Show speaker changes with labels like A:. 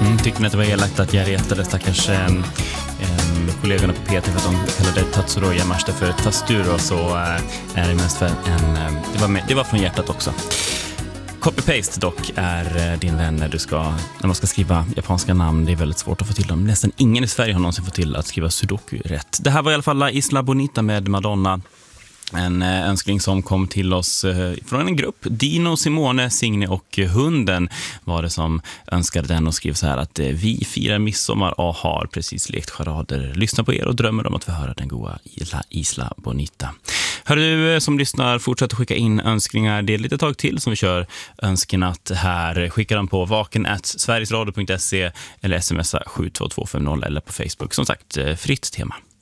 A: Tyckte ni att det var elakt att jag retade stackars kollegorna på PT för att de kallade Tatsuro Yamashita för Tasturo, så är det mest för det var från hjärtat också. Copy-paste dock är din vän när man ska skriva japanska namn. Det är väldigt svårt att få till dem. Nästan ingen i Sverige har någonsin fått till att skriva sudoku rätt. Det här var i alla fall La Isla Bonita med Madonna. En önskning som kom till oss från en grupp. Dino, Simone, Signe och hunden var det som önskade den och skrev så här att vi firar midsommar och har precis lekt charader. Lyssna på er och drömmer om att få höra den goda La Isla Bonita. Hör du som lyssnar, fortsätt att skicka in önskningar. Det är lite tag till som vi kör önskenat här. Skicka dem på vaken@sverigesradio.se eller smsa 72250 eller på Facebook. Som sagt, fritt tema.